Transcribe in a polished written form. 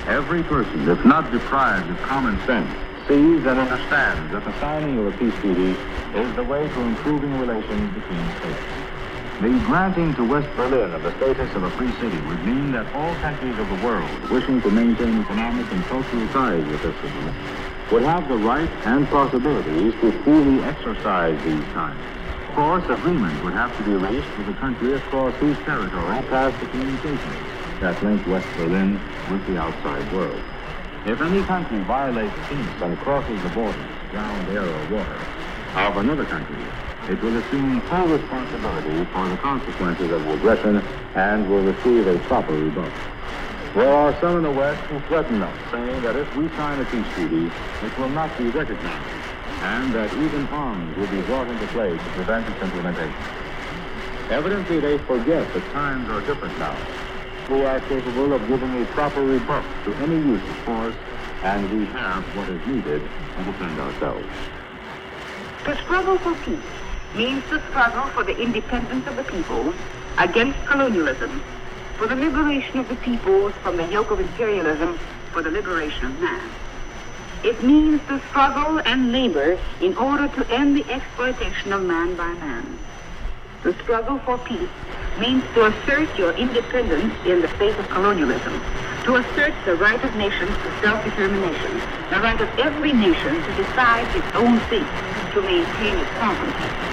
Every person, if not deprived of common sense, sees and understands that the signing of a peace treaty is the way to improving relations between states. The granting to West Berlin of the status of a free city would mean that all countries of the world wishing to maintain economic and cultural ties with this city would have the right and possibilities to freely exercise these ties. Of course, agreement would have to be reached with a country across whose territory passed the communications that link West Berlin with the outside world. If any country violates peace and crosses the borders, ground, air, or water, of another country, it will assume full responsibility for the consequences of the aggression and will receive a proper rebuff. There are some in the West who threaten us, saying that if we sign a peace treaty, it will not be recognized, and that even arms will be brought into play to prevent its implementation. Evidently, they forget that times are different now. We are capable of giving a proper rebuff to any use of force, and we have what is needed to defend ourselves. To struggle for peace means to struggle for the independence of the peoples against colonialism, for the liberation of the peoples from the yoke of imperialism, for the liberation of man. It means to struggle and labor in order to end the exploitation of man by man. The struggle for peace means to assert your independence in the face of colonialism, to assert the right of nations to self-determination, the right of every nation to decide its own fate, to maintain its sovereignty.